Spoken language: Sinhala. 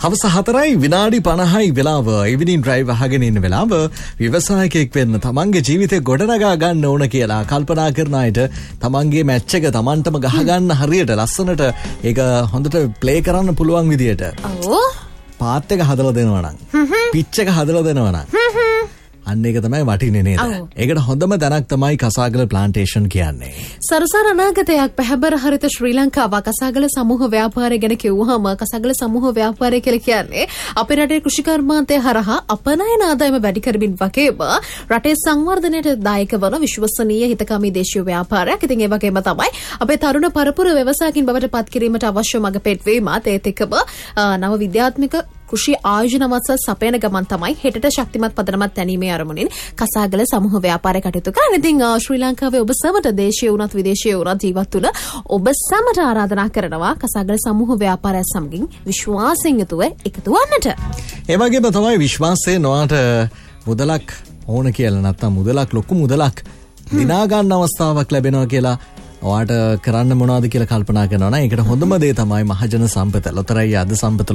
හවස 4යි විනාඩි 50යි වෙලාව. ඉවිනිං ඩ්‍රයිව් අහගෙන ඉන්න වෙලාව. ව්‍යවසායකයෙක් වෙන්න තමන්ගේ ජීවිතේ ගොඩනගා ගන්න ඕන කියලා කල්පනා කරන අයට තමන්ගේ මැච් එක තමන්ටම ගහ ගන්න හරියට ලස්සනට ඒක හොඳට ප්ලේ කරන්න පුළුවන් විදියට. ඔව්. පාත් එක හදලා දෙනවා නම් පිච් එක හදලා දෙනවා නම් අන්න ඒක තමයි වටින්නේ නේද? ඒකට හොඳම තැනක් තමයි කසාගල ප්ලාන්ටේෂන් කියන්නේ. සරසර අනාගතයක් පැහැබර හරිත ශ්‍රී ලංකාව කසාගල සමූහ ව්‍යාපාරය ගැන කිව්වහම කසාගල සමූහ ව්‍යාපාරය කියලා කියන්නේ අපේ රටේ කෘෂිකර්මාන්තය හරහා අපනයන ආදායම වැඩි කරමින් වගේම රටේ සංවර්ධනයට දායක වන විශ්වසනීය හිතකාමී දේශීය ව්‍යාපාරයක්. ඉතින් ඒ වගේම තමයි අපේ තරුණ පරපුර ව්‍යවසායකින් බවට පත් කිරීමට අවශ්‍ය මඟ පෙන්වීමත් ඒත් එක්කම නව විද්‍යාත්මක කෘෂි ආයෝජන මත්සල් සපයන ගමන් තමයි හෙටට ශක්තිමත් පදනමක් තැනීමේ අරමුණින් කසාගල සමූහ ව්‍යාපාරය කටයුතු කරන. ඉතින් ශ්‍රී ලංකාවේ ඔබ සැමට දේශීය වුණත් විදේශීය වුණත් ජීවත් වුණ ඔබ සැමට ආරාධනා කරනවා කසාගල සමූහ ව්‍යාපාරය සමගින් විශ්වාසයෙන් යුතුව එකතු වන්නට. ඒ වගේම තමයි විශ්වාසය නොවට මුදලක් ඕන කියලා නැත්නම් මුදලක් ලොකු මුදලක් දිනා ගන්න අවස්ථාවක් ලැබෙනවා කියලා ඔයාට කරන්න මොනවද කියලා කල්පනා කරනවා නම් ඒකට හොඳම දේ තමයි මහජන සම්පත ලොතරැයි අද සම්පත